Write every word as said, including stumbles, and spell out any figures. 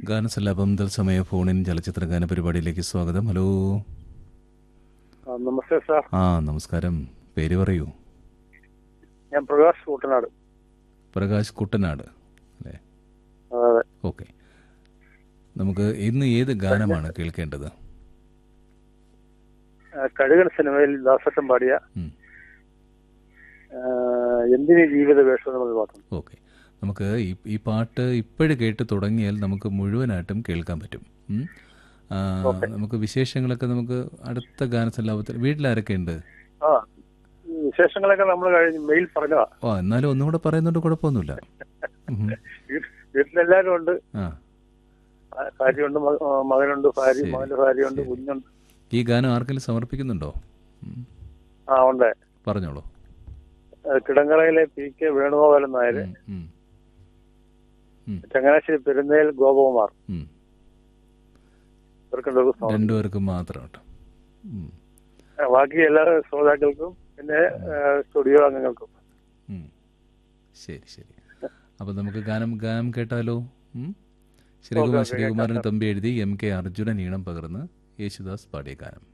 ഗാനസല്ലാപം തത്സമയ ഫോണിൻ ചലച്ചിത്ര ഗാന പരിപാടിയിലേക്ക് സ്വാഗതം. ഹലോ. നമസ്തേ സാർ. ആ നമസ്കാരം. പേര് പറയൂ. ഞാൻ പ്രകാശ് കുട്ടനാട്. പ്രകാശ് കുട്ടനാട് അല്ലേ? അതെ. ഓക്കെ. നമുക്ക് ഇന്ന് ഏത് ഗാനമാണ് കേൾക്കേണ്ടത്? കഴുകൻ സിനിമയിൽ ദാസട്ടം പാടിയ എന്തിന് ജീവിത വേഷം എന്നുള്ള പാട്ടുണ്ട്. ഓക്കെ. നമുക്ക് ഈ ഈ പാട്ട് ഇപ്പോഴും കേട്ട് തുടങ്ങിയാൽ നമുക്ക് മുഴുവനായിട്ടും കേൾക്കാൻ പറ്റും. നമുക്ക് വിശേഷങ്ങളൊക്കെ നമുക്ക് അടുത്ത ഗാനസല്ലാപത്തിൽ. വീട്ടിലാരൊക്കെ ഉണ്ട്? ആ വിശേഷങ്ങളൊക്കെ നമ്മൾ കഴിഞ്ഞ് മെയിൽ പറഞ്ഞതാ. ഓ എന്നാലും ഒന്നും കൂടെ പറയുന്നുണ്ട്, കുഴപ്പമൊന്നുമില്ല. വീട്ടിലെല്ലാരും ഉണ്ട്. ആ ഭാര്യയുണ്ട്, മകനുണ്ട്, ഭാര്യ മകന്റെ ഭാര്യയുണ്ട്, കുഞ്ഞുണ്ട്. ഈ ഗാനം ആർക്കെങ്കിലും സമർപ്പിക്കുന്നുണ്ടോ? ആ ഉണ്ട്. പറഞ്ഞോളൂ. കിടങ്ങറയിലെ പി കെ വേണുഗോപാലൻ നായര്, ചങ്ങനാശ്ശേരി പെരുന്നേൽ ഗോപകുമാർ, രണ്ടുപേർക്കും മാത്രം. ബാക്കി എല്ലാ ശ്രോതാക്കൾക്കും പിന്നെ സ്റ്റുഡിയോ അംഗങ്ങൾക്കും. ശരി ശരി. അപ്പൊ നമുക്ക് ഗാനം ഗാനം കേട്ടാലോ? ശ്രീകുമാർ ശ്രീകുമാരൻ തമ്പി എഴുതി എം കെ അർജുനൻ ഈണം പകർന്ന് യേശുദാസ് പാടിയ ഗാനം.